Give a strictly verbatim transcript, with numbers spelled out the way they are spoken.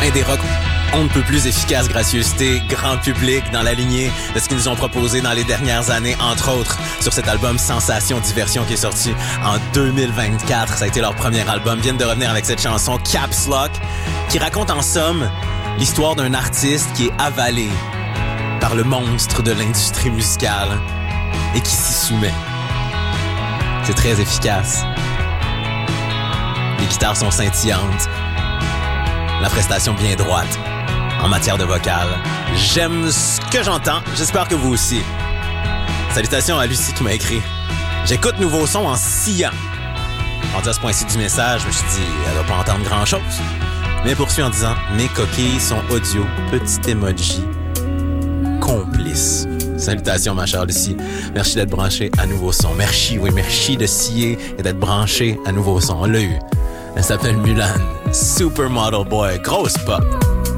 indé rock on ne peut plus efficace, gracieuseté, grand public dans la lignée de ce qu'ils nous ont proposé dans les dernières années, entre autres sur cet album Sensation Diversion qui est sorti en deux mille vingt-quatre. Ça a été leur premier album. Ils viennent de revenir avec cette chanson Caps Lock qui raconte en somme l'histoire d'un artiste qui est avalé par le monstre de l'industrie musicale et qui s'y soumet. C'est très efficace. Les guitares sont scintillantes. La prestation bien droite en matière de vocal. J'aime ce que j'entends. J'espère que vous aussi. Salutations à Lucie qui m'a écrit. J'écoute Nouveau Son en sciant. Rendu à ce point-ci du message, je me suis dit, elle va pas entendre grand-chose. Mais poursuit en disant, mes coquilles sont audio, petit emoji, complice. Salutations, ma chère Lucie. Merci d'être branchée à Nouveau Son. Merci, oui, merci de scier et d'être branchée à Nouveau Son. On l'a eu. Elle s'appelle Mulan. Supermodel Boy. Grosse pop.